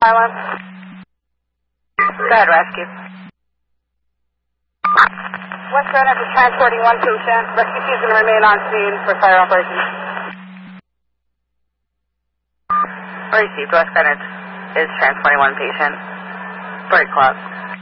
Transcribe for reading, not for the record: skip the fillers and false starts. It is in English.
Silence. Go ahead, rescue. West Greenwich is transporting one patient. Rescue team is going to remain on scene for fire operations. Received. West Greenwich is transporting one patient. Break clock.